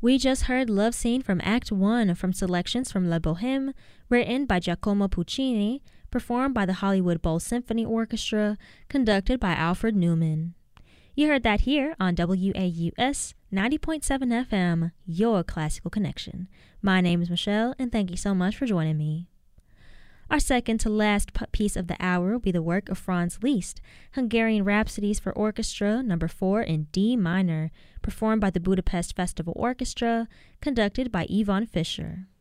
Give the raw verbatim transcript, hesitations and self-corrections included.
We just heard Love Scene from Act one from selections from La Bohème, written by Giacomo Puccini, performed by the Hollywood Bowl Symphony Orchestra, conducted by Alfred Newman. You heard that here on W A U S ninety point seven F M, your classical connection. My name is Michelle, and thank you so much for joining me. Our second to last piece of the hour will be the work of Franz Liszt, Hungarian Rhapsodies for Orchestra number four in D minor, performed by the Budapest Festival Orchestra, conducted by Ivan Fischer.